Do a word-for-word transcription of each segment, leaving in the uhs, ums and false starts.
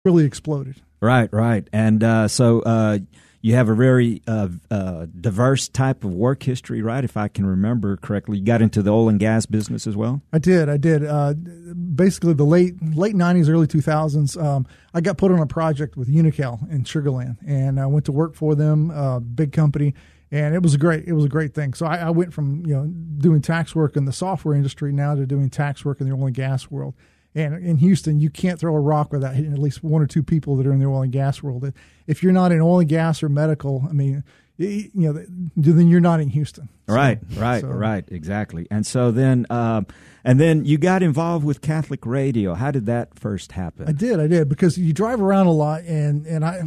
really exploded. Right, right. And uh, so uh, you have a very uh, uh, diverse type of work history, right? If I can remember correctly, you got into the oil and gas business as well? I did. I did. Uh, basically, the late late nineties, early two thousands, um, I got put on a project with Unocal in Sugar Land, and I went to work for them, uh, big company, and it was a great it was a great thing. So I, I went from you know doing tax work in the software industry now to doing tax work in the oil and gas world. And in Houston, you can't throw a rock without hitting at least one or two people that are in the oil and gas world. If you're not in oil and gas or medical, I mean, you know, then you're not in Houston. So, right, right, so. right, exactly. And so then, um, and then you got involved with Catholic radio. How did that first happen? I did, I did, because you drive around a lot, and and I,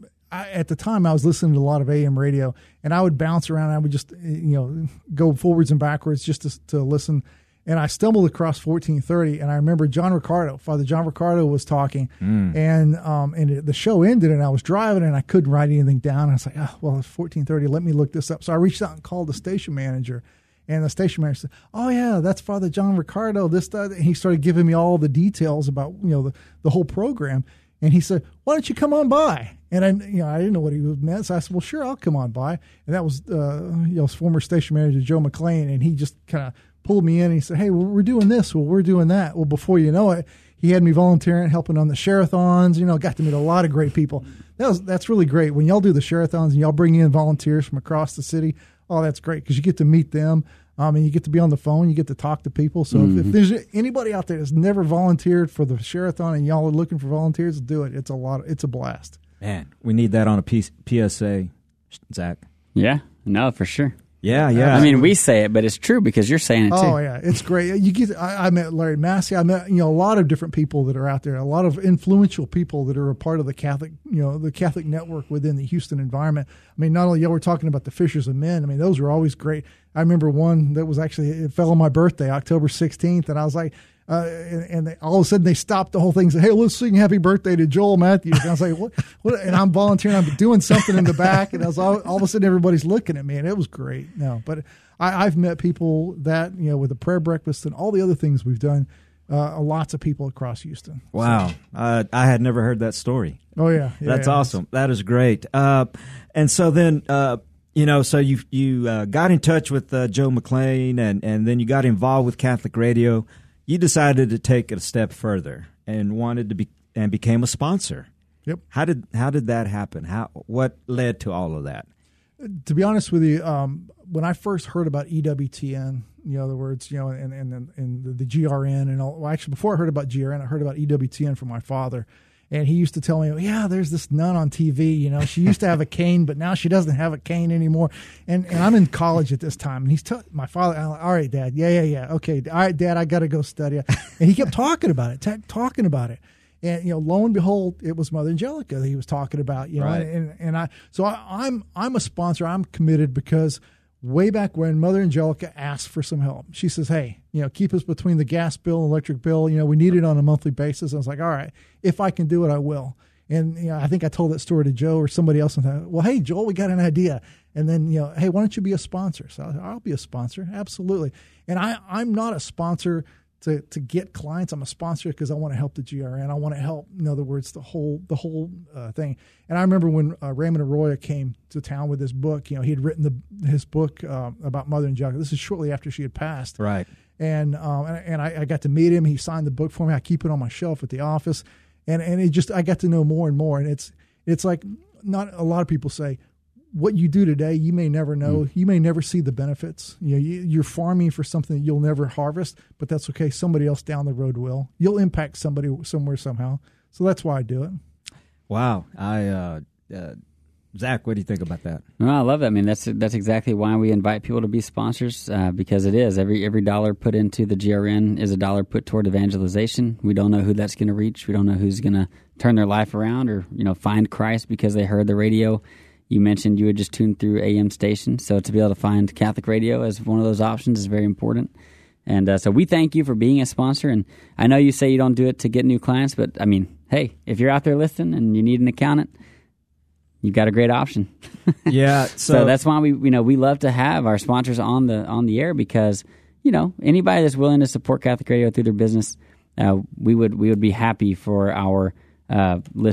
I at the time I was listening to a lot of A M radio, and I would bounce around. And I would just you know go forwards and backwards just to, to listen. And I stumbled across fourteen thirty, and I remember John Ricardo, Father John Ricardo was talking, mm. and um, and it, the show ended, and I was driving, and I couldn't write anything down. I was like, oh, well, it's fourteen thirty. Let me look this up. So I reached out and called the station manager, and the station manager said, oh, yeah, that's Father John Ricardo. This, that. And he started giving me all the details about you know the, the whole program. And he said, why don't you come on by? And I, you know, I didn't know what he meant, so I said, well, sure, I'll come on by. And that was uh, you know former station manager Joe McLean, and he just kind of pulled me in and he said, hey, well, we're doing this. Well, we're doing that. Well, before you know it, he had me volunteering, helping on the share-a-thons, you know, got to meet a lot of great people. That was, that's really great. When y'all do the share-a-thons and y'all bring in volunteers from across the city, oh, that's great because you get to meet them. Um, and you get to be on the phone. You get to talk to people. So mm-hmm. if, if there's anybody out there that's never volunteered for the share-a-thon and y'all are looking for volunteers, do it. It's a lot. Of, it's a blast. Man, we need that on a P- PSA, Zach. Yeah, no, for sure. Yeah, yeah. I mean, we say it, but it's true because you're saying it too. Oh yeah, it's great. You get. I, I met Larry Massey. I met you know a lot of different people that are out there. A lot of influential people that are a part of the Catholic, you know, the Catholic network within the Houston environment. I mean, not only y'all were talking about the Fishers of Men. I mean, those were always great. I remember one that was actually it fell on my birthday, October sixteenth, and I was like. Uh, and, and they, all of a sudden they stopped the whole thing and said, hey, let's sing happy birthday to Joel Matthews. And I was like, what? what? And I'm volunteering. I'm doing something in the back. And I was all, all of a sudden everybody's looking at me. And it was great. No, but I, I've met people that, you know, with the prayer breakfast and all the other things we've done, uh, lots of people across Houston. Wow. So, uh, I had never heard that story. Oh, yeah. yeah That's yeah. awesome. That is great. Uh, and so then, uh, you know, so you you uh, got in touch with uh, Joe McLean and, and then you got involved with Catholic Radio. You decided to take it a step further and wanted to be and became a sponsor. Yep. How did how did that happen? How what led to all of that? To be honest with you, um, when I first heard about E W T N, in other words, you know, and and and the, the G R N and all. Well, actually, before I heard about G R N, I heard about E W T N from my father. And he used to tell me, yeah, there's this nun on T V, you know, she used to have a cane, but now she doesn't have a cane anymore. And and I'm in college at this time. And he's telling my father, I'm like, all right, Dad. Yeah, yeah, yeah. Okay. All right, Dad, I got to go study. And he kept talking about it, t- talking about it. And, you know, lo and behold, it was Mother Angelica that he was talking about, you know, right. and, and I, so I, I'm, I'm a sponsor. I'm committed because way back when Mother Angelica asked for some help, she says, hey, you know, keep us between the gas bill and electric bill. You know, we need it on a monthly basis. I was like, all right, if I can do it, I will. And, you know, I think I told that story to Joe or somebody else. And thought, well, hey, Joel, we got an idea. And then, you know, hey, why don't you be a sponsor? So I'll, I'll be a sponsor. Absolutely. And I, I'm not a sponsor to, to get clients. I'm a sponsor because I want to help the G R N. I want to help, in other words, the whole the whole uh, thing. And I remember when uh, Raymond Arroyo came to town with his book, you know, he had written the his book uh, about Mother Angelica. This is shortly after she had passed. Right. And um, and, and I, I got to meet him. He signed the book for me. I keep it on my shelf at the office. And and it just I got to know more and more. And it's it's like not a lot of people say, what you do today, you may never know. Mm. You may never see the benefits. You know, you, you're farming for something that you'll never harvest, but that's okay. Somebody else down the road will. You'll impact somebody somewhere somehow. So that's why I do it. Wow. I uh, uh, Zach, what do you think about that? No, I love that. I mean, that's that's exactly why we invite people to be sponsors uh, because it is. Every every dollar put into the G R N is a dollar put toward evangelization. We don't know who that's going to reach. We don't know who's going to turn their life around or, you know, find Christ because they heard the radio. You mentioned you had just tuned through A M stations, so to be able to find Catholic radio as one of those options is very important. And uh, so we thank you for being a sponsor. And I know you say you don't do it to get new clients, but I mean, hey, if you're out there listening and you need an accountant, you've got a great option. Yeah. So, so that's why we, you know, we love to have our sponsors on the on the air because, you know, anybody that's willing to support Catholic radio through their business, uh, we would we would be happy for our uh, listeners.